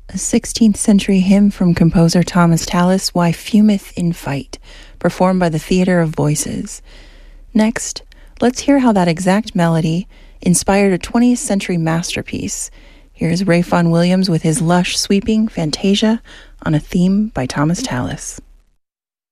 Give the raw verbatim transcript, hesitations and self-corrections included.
A sixteenth century hymn from composer Thomas Tallis, Why Fumeth in Fight, performed by the Theatre of Voices. Next, let's hear how that exact melody inspired a twentieth century masterpiece. Here's Ray Vaughan Williams with his lush, sweeping Fantasia on a theme by Thomas Tallis.